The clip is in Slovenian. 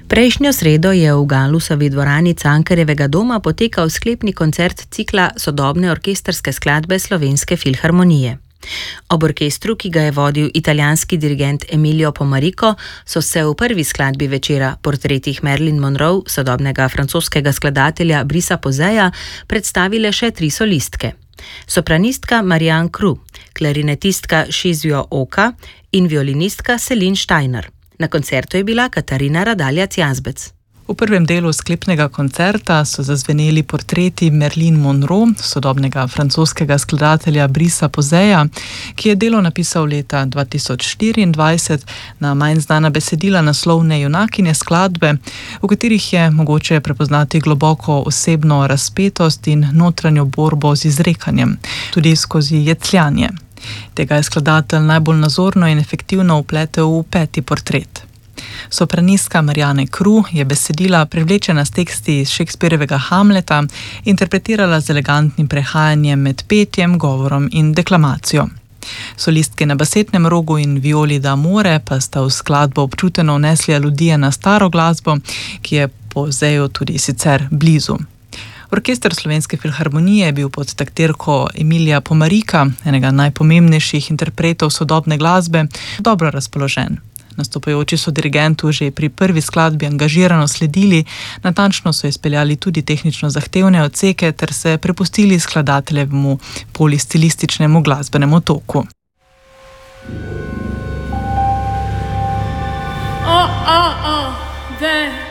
Prejšnjo sredo je v Galusovi dvorani Cankarjevega doma potekal sklepni koncert cikla sodobne orkestrske skladbe Slovenske filharmonije. Ob orkestru, ki ga je vodil italijanski dirigent Emilio Pomarico, so se v prvi skladbi večera, portretih Marilyn Monroe, sodobnega francoskega skladatelja Brisa Poseja, predstavile še 3 solistke. Sopranistka Marianne Kru, klarinetistka Shizio Oka in violinistka Celine Steiner. Na koncertu je bila Katarina Radaljac-Jazbec. V prvem delu sklepnega koncerta so zazveneli portreti Marilyn Monroe, sodobnega francoskega skladatelja Brisa Poseja, ki je delo napisal leta 2024 na manj znana besedila naslovne junakinje skladbe, v katerih je mogoče prepoznati globoko osebno razpetost in notranjo borbo z izrekanjem, tudi skozi jecljanje. Tega je skladatelj najbolj nazorno in efektivno vpletel v 5. portret. Sopranistka Marianne Kru je besedila, privlečena s teksti iz Shakespearjevega Hamleta, interpretirala z elegantnim prehajanjem med petjem, govorom in deklamacijo. Solistke na basetnem rogu in violi d'amore pa sta v skladbo občuteno vnesli aludije na staro glasbo, ki je Poseju tudi sicer blizu. Orkester Slovenske filharmonije je bil pod taktirko Emilija Pomarica, enega najpomembnejših interpretov sodobne glasbe, dobro razpoložen. Nastopajoči so dirigentu že pri prvi skladbi angažirano sledili, natančno so izpeljali tudi tehnično zahtevne odseke ter se prepustili skladateljevemu polistilističnemu glasbenemu toku. There.